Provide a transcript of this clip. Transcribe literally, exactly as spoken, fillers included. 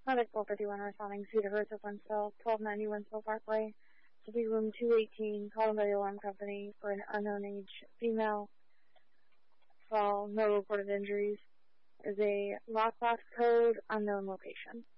Medic four fifty-one responding Cedar Hills, Winslow, twelve ninety Winslow Parkway. To be room two eighteen, called by the alarm company for an unknown age female. Fall, no reported injuries. Is a lockbox code, unknown location.